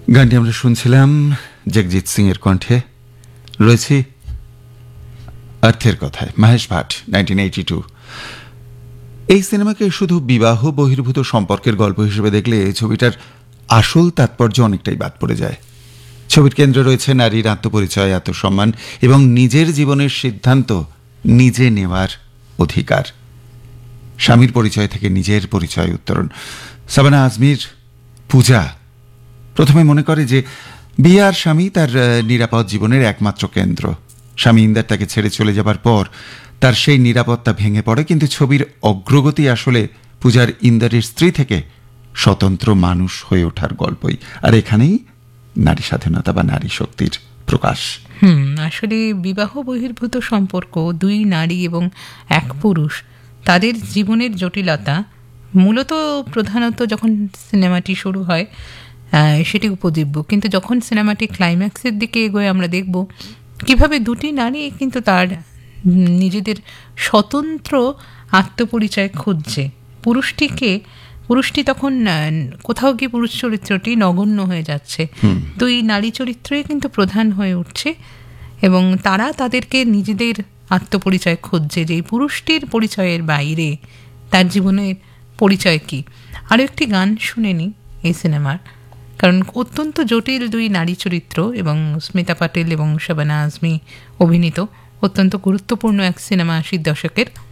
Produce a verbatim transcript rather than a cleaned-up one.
গানটি আমরা শুনছিলাম জগজিৎ সিং এর কণ্ঠে। রয়েছে অর্থের কথায় Mahesh Bhatt nineteen eighty two. এই সিনেমাকে শুধু বিবাহ বহির্ভূত সম্পর্কের গল্প হিসেবে দেখলে এই ছবিটার আসল তাৎপর্য অনেকটাই বাদ পড়ে যায়। ছবির কেন্দ্রে রয়েছে নারীর আত্মপরিচয়, আত্মসম্মান এবং নিজের জীবনের সিদ্ধান্ত নিজে নেওয়ার অধিকার। স্বামীর পরিচয় থেকে নিজের পরিচয় উত্তরণ। শাবানা আজমির পূজা প্রথমে মনে করে যে বিয়ে আর স্বামী তার নিরাপদ জীবনের একমাত্র কেন্দ্র। স্বামী ইন্দার তাকে ছেড়ে চলে যাবার পর তার সেই নিরাপত্তা ভেঙে পড়ে, কিন্তু ছবির অগ্রগতি আসলে পূজার ইন্দারের স্ত্রী থেকে স্বতন্ত্র মানুষ হয়ে ওঠার গল্পই। আর এখানেই নারী স্বাধীনতা বা নারী শক্তির প্রকাশ। হুম আসলে বিবাহ বহির্ভূত সম্পর্ক, দুই নারী এবং এক পুরুষ, তাদের জীবনের জটিলতা মূলত প্রধানত যখন সিনেমাটি শুরু হয় সেটি উপজীব্য, কিন্তু যখন সিনেমাটি ক্লাইম্যাক্সের দিকে এগোয় আমরা দেখব কিভাবে দুটি নারী কিন্তু তার নিজেদের স্বতন্ত্র আত্মপরিচয় খুঁজছে। পুরুষটিকে পুরুষটি তখন কোথাও গিয়ে পুরুষ চরিত্রটি নগণ্য হয়ে যাচ্ছে, দুই নারী চরিত্রই কিন্তু প্রধান হয়ে উঠছে এবং তারা তাদেরকে নিজেদের আত্মপরিচয় খুঁজছে যে এই পুরুষটির পরিচয়ের বাইরে তার জীবনের পরিচয় কী। আরও একটি গান শুনে নিই এই সিনেমার, কারণ অত্যন্ত জটিল দুই নারী চরিত্র এবং স্মিতা পাটেল এবং শাবানা আজমি অভিনীত অত্যন্ত গুরুত্বপূর্ণ এক সিনেমা আশির দশকের।